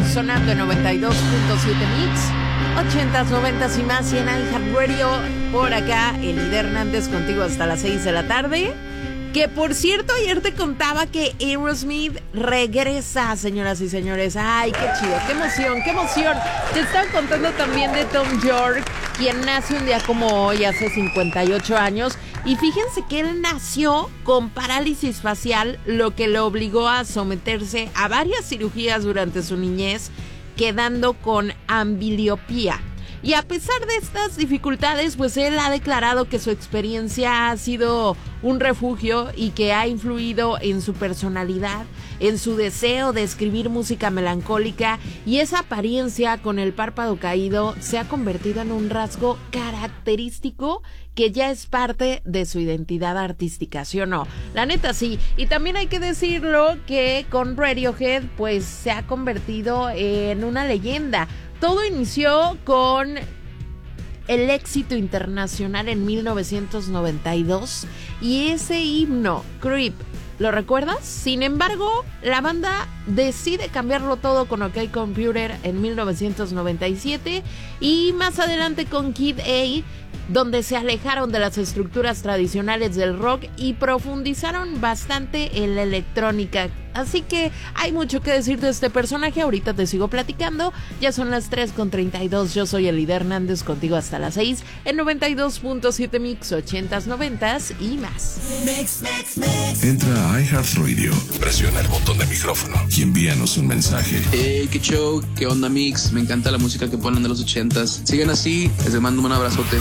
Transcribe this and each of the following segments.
sonando en 92.7 Mix, 80s, 90s y más, y en iHeartRadio. Por acá, Elida Hernández contigo hasta las 6 de la tarde. Que por cierto, ayer te contaba que Aerosmith regresa, señoras y señores. Ay, qué chido, qué emoción, qué emoción. Te estaba contando también de Tom York, quien nace un día como hoy, hace 58 años. Y fíjense que él nació con parálisis facial, lo que le obligó a someterse a varias cirugías durante su niñez, quedando con ambliopía. Y a pesar de estas dificultades, pues él ha declarado que su experiencia ha sido un refugio y que ha influido en su personalidad, en su deseo de escribir música melancólica, y esa apariencia con el párpado caído se ha convertido en un rasgo característico que ya es parte de su identidad artística, ¿sí o no? La neta sí. Y también hay que decirlo que con Radiohead pues se ha convertido en una leyenda. Todo inició con el éxito internacional en 1992 y ese himno, Creep, ¿lo recuerdas? Sin embargo, la banda decide cambiarlo todo con OK Computer en 1997 y más adelante con Kid A, donde se alejaron de las estructuras tradicionales del rock y profundizaron bastante en la electrónica. Así que hay mucho que decir de este personaje. Ahorita te sigo platicando. Ya son las 3:32. Yo soy Elida Hernández, contigo hasta las 6 en 92.7 Mix, 80s, 90s y más. Entra a iHeartRadio, presiona el botón de micrófono y envíanos un mensaje. Hey, qué show, qué onda Mix, me encanta la música que ponen de los 80s. Sigan así, les mando un abrazote.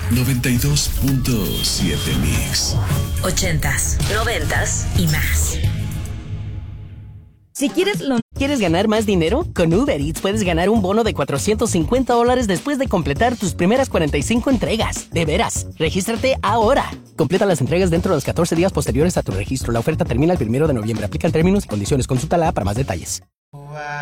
92.7 Mix, 80s, 90s y más. Si ¿Quieres ganar más dinero? Con Uber Eats puedes ganar un bono de $450 después de completar tus primeras 45 entregas. ¡De veras! ¡Regístrate ahora! Completa las entregas dentro de los 14 días posteriores a tu registro. La oferta termina el 1 de noviembre. Aplican términos y condiciones. Consúltala para más detalles.